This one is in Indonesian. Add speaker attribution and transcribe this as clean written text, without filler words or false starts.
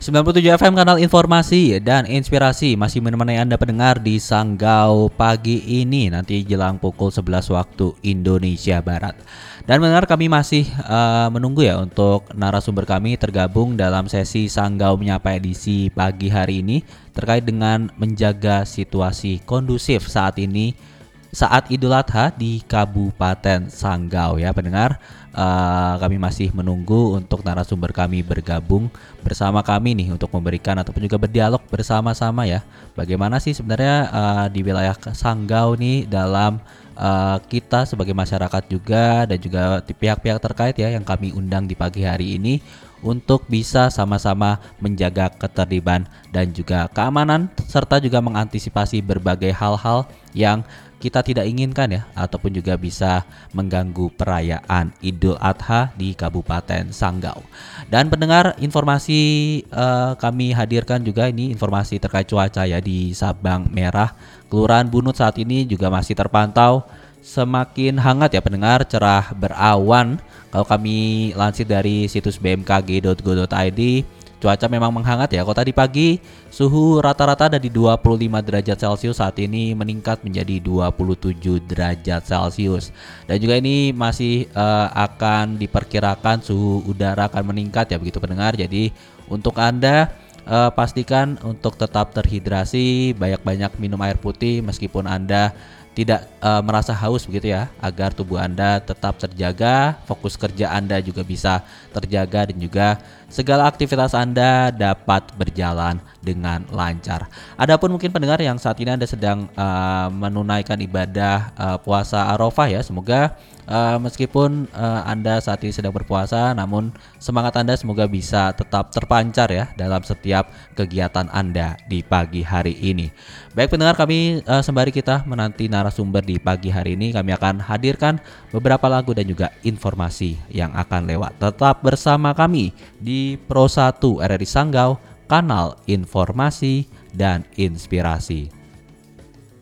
Speaker 1: 97 FM kanal informasi dan inspirasi masih menemani Anda pendengar di Sanggau pagi ini nanti jelang pukul 11 waktu Indonesia Barat. Dan pendengar kami masih menunggu ya untuk narasumber kami tergabung dalam sesi Sanggau Menyapa edisi pagi hari ini terkait dengan menjaga situasi kondusif saat ini saat Idul Adha di Kabupaten Sanggau ya pendengar. Kami masih menunggu untuk narasumber kami bergabung bersama kami nih untuk memberikan ataupun juga berdialog bersama-sama ya. Bagaimana sih sebenarnya di wilayah Sanggau nih dalam kita sebagai masyarakat juga dan juga pihak-pihak terkait ya yang kami undang di pagi hari ini untuk bisa sama-sama menjaga ketertiban dan juga keamanan serta juga mengantisipasi berbagai hal-hal yang kita tidak inginkan ya ataupun juga bisa mengganggu perayaan Idul Adha di Kabupaten Sanggau. Dan pendengar informasi kami hadirkan juga ini informasi terkait cuaca ya di Sabang Merah, Kelurahan Bunut saat ini juga masih terpantau semakin hangat ya pendengar, cerah berawan. Kalau kami lansir dari situs bmkg.go.id, cuaca memang menghangat ya. Kalau tadi pagi suhu rata-rata ada di 25 derajat Celcius, saat ini meningkat menjadi 27 derajat Celcius. Dan juga ini masih akan diperkirakan suhu udara akan meningkat ya begitu pendengar. Jadi untuk Anda pastikan untuk tetap terhidrasi, banyak-banyak minum air putih meskipun Anda tidak merasa haus begitu ya, agar tubuh Anda tetap terjaga, fokus kerja Anda juga bisa terjaga dan juga segala aktivitas Anda dapat berjalan dengan lancar. Adapun mungkin pendengar yang saat ini Anda sedang menunaikan ibadah puasa Arafah ya, semoga meskipun Anda saat ini sedang berpuasa, namun semangat Anda semoga bisa tetap terpancar ya dalam setiap kegiatan Anda di pagi hari ini. Baik pendengar, kami sembari kita menanti narasumber di pagi hari ini, kami akan hadirkan beberapa lagu dan juga informasi yang akan lewat. Tetap bersama kami di Pro 1 RRI Sanggau, kanal informasi dan inspirasi.